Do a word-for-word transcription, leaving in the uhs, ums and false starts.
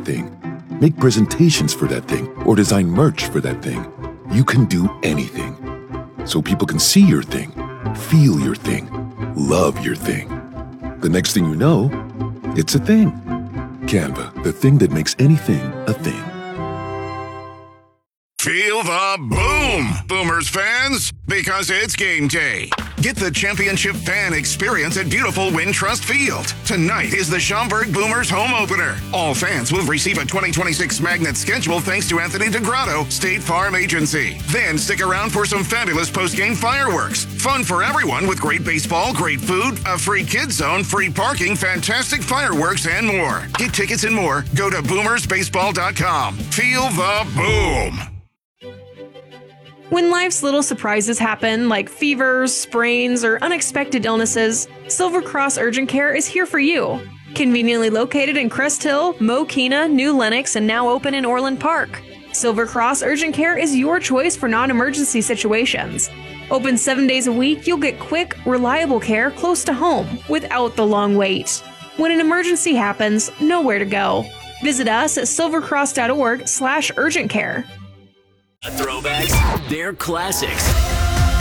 that thing, make presentations for that thing, or design merch for that thing. You can do anything. So people can see your thing, feel your thing, love your thing. The next thing you know, it's a thing. Canva, the thing that makes anything a thing. Feel the boom, Boomers fans, because it's game day. Get the championship fan experience at beautiful Wintrust Field. Tonight is the Schaumburg Boomers home opener. All fans will receive a twenty twenty-six Magnet schedule thanks to Anthony DeGrotto, State Farm Agency. Then stick around for some fabulous post-game fireworks. Fun for everyone with great baseball, great food, a free kids zone, free parking, fantastic fireworks, and more. Get tickets and more. Go to boomers baseball dot com. Feel the boom. When life's little surprises happen, like fevers, sprains, or unexpected illnesses, Silver Cross Urgent Care is here for you. Conveniently located in Crest Hill, Mokina, New Lenox, and now open in Orland Park, Silver Cross Urgent Care is your choice for non-emergency situations. Open seven days a week, you'll get quick, reliable care close to home without the long wait. When an emergency happens, know where to go. Visit us at silvercross dot org slash urgent care. Throwbacks, they're classics.